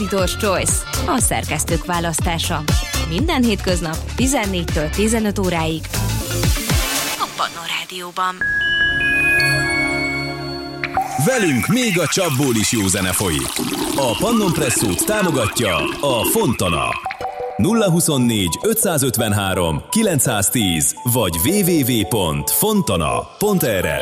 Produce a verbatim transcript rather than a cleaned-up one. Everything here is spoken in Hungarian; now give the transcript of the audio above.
Editor's Choice, a szerkesztők választása. Minden hétköznap tizennégytől tizenöt óráig a Pannon Rádióban. Velünk még a csapból is jó zene folyik. A Pannon Presszót támogatja a Fontana. nulla huszonnégy ötszázötvenhárom kilencszáztíz vagy double-u double-u double-u pont fontana pont r